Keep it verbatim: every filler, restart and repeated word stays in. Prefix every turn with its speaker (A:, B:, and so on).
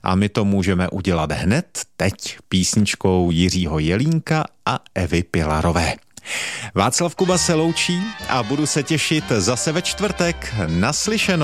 A: A my to můžeme udělat hned teď písničkou Jiřího Jelínka a Evy Pilarové. Václav Kuba se loučí a budu se těšit zase ve čtvrtek. Naslyšenou.